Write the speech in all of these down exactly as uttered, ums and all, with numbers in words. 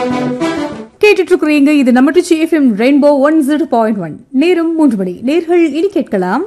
கேட்டுட்டு இருக்கிறீங்க இது நம்ம FM rainbow one zero point one. நேரம் மூன்று மணி. நேர்கள் இனி கேட்கலாம்.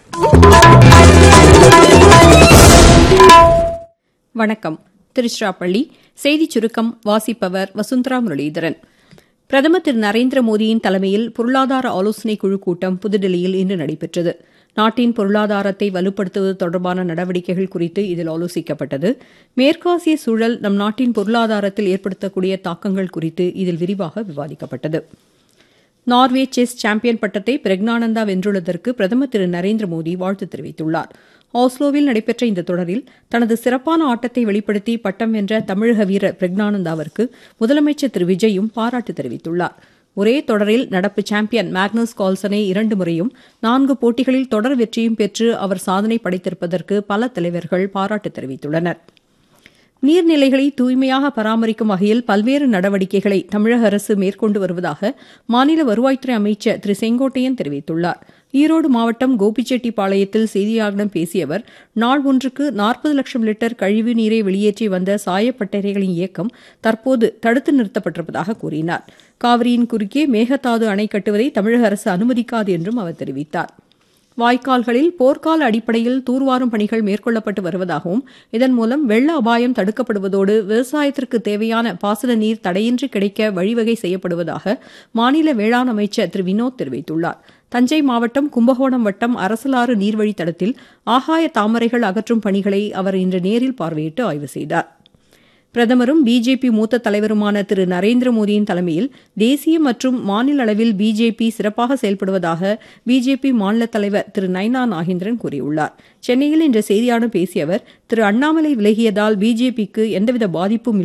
வணக்கம். திருச்சிராப்பள்ளி செய்திச் சுருக்கம் வாசிப்பவர் வசுந்தரா முரளிதரன். பிரதமர் திரு நரேந்திர மோடியின் தலைமையில் பொருளாதார ஆலோசனைக் குழு கூட்டம் புதுதில்லியில் இன்று நடைபெற்றது. நாட்டின் பொருளாதாரத்தை வலுப்படுத்துவது தொடர்பான நடவடிக்கைகள் குறித்து இதில் ஆலோசிக்கப்பட்டது. மேற்காசிய சூழல் நம் நாட்டின் பொருளாதாரத்தில் ஏற்படுத்தக்கூடிய தாக்கங்கள் குறித்து இதில் விரிவாக விவாதிக்கப்பட்டது. நார்வே செஸ் சாம்பியன் பட்டத்தை பிரக்னானந்தா வென்றுள்ளதற்கு பிரதமர் திரு நரேந்திர மோடி வாழ்த்து தெரிவித்துள்ளார். ஆஸ்லோவில் நடைபெற்ற இந்த தொடரில் தனது சிறப்பான ஆட்டத்தை வெளிப்படுத்தி பட்டம் வென்ற தமிழக வீரர் பிரக்னானந்தாவிற்கு முதலமைச்சர் திரு விஜயும் பாராட்டு தெரிவித்துள்ளார். ஒரே தொடரில் நடப்பு சாம்பியன் மேக்னஸ் கால்சனை இரண்டு முறையும் நான்கு போட்டிகளில் தொடர் வெற்றியும் பெற்று அவர் சாதனை படைத்திருப்பதற்கு பல தலைவர்கள் பாராட்டு தெரிவித்துள்ளனர். நீர்நிலைகளை தூய்மையாக பராமரிக்கும் வகையில் பல்வேறு நடவடிக்கைகளை தமிழக அரசு மேற்கொண்டு வருவதாக மாநில வருவாய்த்துறை அமைச்சர் திரு செங்கோட்டையன் தெரிவித்துள்ளார். ஈரோடு மாவட்டம் கோபிச்செட்டிப்பாளையத்தில் செய்தியாளர்களிடம் பேசிய அவர், நாள் ஒன்றுக்கு நாற்பது லட்சம் லிட்டர் கழிவு நீரை வெளியேற்றி வந்த சாயப்பட்டறைகளின் இயக்கம் தற்போது தடுத்து நிறுத்தப்பட்டிருப்பதாக கூறினார். காவிரியின் குறுக்கே மேகதாது அணை கட்டுவதை தமிழக அரசு அனுமதிக்காது என்றும் அவர் தெரிவித்தார். வாய்க்கால்களில் போர்க்கால அடிப்படையில் தூர்வாரும் பணிகள் மேற்கொள்ளப்பட்டு வருவதாகவும் இதன் மூலம் வெள்ள அபாயம் தடுக்கப்படுவதோடு விவசாயத்திற்கு தேவையான பாசன நீர் தடையின்றி கிடைக்க வழிவகை செய்யப்படுவதாக மாநில வேளாண் அமைச்சர் திரு வினோத் தெரிவித்துள்ளார். தஞ்சை மாவட்டம் கும்பகோணம் வட்டம் அரசலாறு நீர்வழித்தடத்தில் ஆகாய தாமரைகள் அகற்றும் பணிகளை அவர் இன்று நேரில் பார்வையிட்டு ஆய்வு செய்தார். பிரதமரும் பிஜேபி மூத்த தலைவருமான திரு நரேந்திர மோடியின் தலைமையில் தேசிய மற்றும் மாநில அளவில் பிஜேபி சிறப்பாக செயல்படுவதாக பிஜேபி மாநில தலைவர் திரு நைனா நாகேந்திரன் கூறியுள்ளார். சென்னையில் இன்று செய்தியாளர்களிடம் பேசிய அவர், திரு அண்ணாமலை விலகியதால் பிஜேபிக்கு எந்தவித பாதிப்பும்